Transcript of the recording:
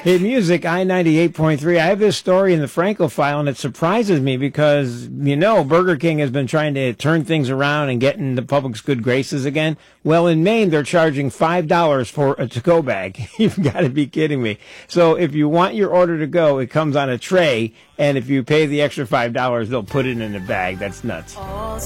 Hey, music, I-98.3. I have this story in the Franco file, and it surprises me because, Burger King has been trying to turn things around and get in the public's good graces again. Well, in Maine, they're charging $5 for a to-go bag. You've got to be kidding me. So if you want your order to go, it comes on a tray, and if you pay the extra $5, they'll put it in a bag. That's nuts.